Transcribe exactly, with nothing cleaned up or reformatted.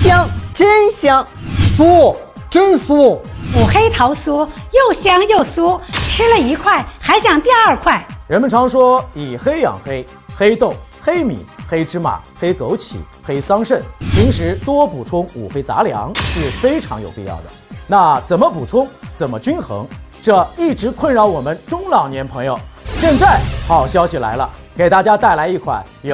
香，真香。 酥，真酥。 五黑桃酥又香又酥，吃了一块还想第二块。 人们常说以黑养黑，黑豆、黑米、黑芝麻、黑枸杞、黑桑葚，平时多补充五黑杂粮是非常有必要的。那怎么补充，怎么均衡，这一直困扰我们中老年朋友。现在好消息来了，给大家带来一款有